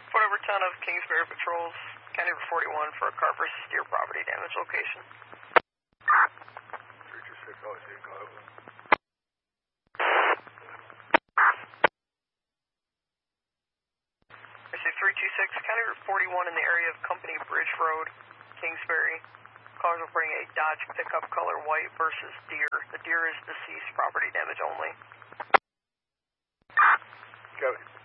Report over 10 of Kingsbury Patrols, County Route 41 for a car versus deer property damage location. 326, always see go over. I see 326, County Route 41 in the area of Company Bridge Road, Kingsbury. Cars reporting a Dodge pickup color white versus deer. The deer is deceased, property damage only. Copy.